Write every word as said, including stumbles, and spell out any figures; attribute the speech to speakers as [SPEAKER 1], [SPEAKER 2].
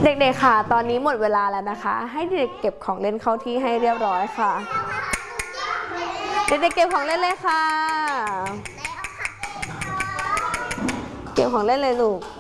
[SPEAKER 1] เด็กๆค่ะตอนนี้หมดเวลาแล้วนะคะให้เด็กเก็บของเล่นเข้าที่ให้เรียบร้อยค่ะเด็กๆเก็บของเล่นเลยค่ะเก็บของเล่นเลยลูก